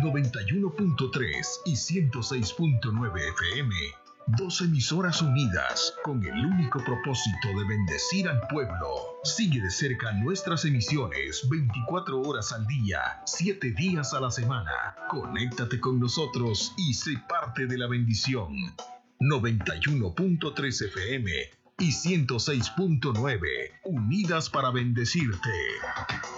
91.3 y 106.9 FM. Dos emisoras unidas con el único propósito de bendecir al pueblo. Sigue de cerca nuestras emisiones 24 horas al día, 7 días a la semana. Conéctate con nosotros y sé parte de la bendición. 91.3 FM y 106.9, unidas para bendecirte.